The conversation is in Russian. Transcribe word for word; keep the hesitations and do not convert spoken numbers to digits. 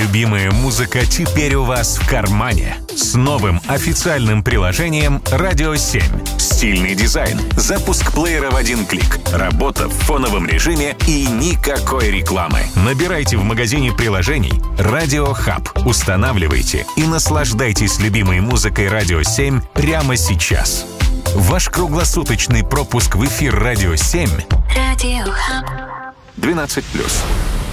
Любимая музыка теперь у вас в кармане. С новым официальным приложением «Радио семь». Стильный дизайн, запуск плеера в один клик, работа в фоновом режиме и никакой рекламы. Набирайте в магазине приложений «Радио Хаб», устанавливайте и наслаждайтесь любимой музыкой «Радио семь» прямо сейчас. Ваш круглосуточный пропуск в эфир «Радио семь» Радио Хаб. двенадцать плюс.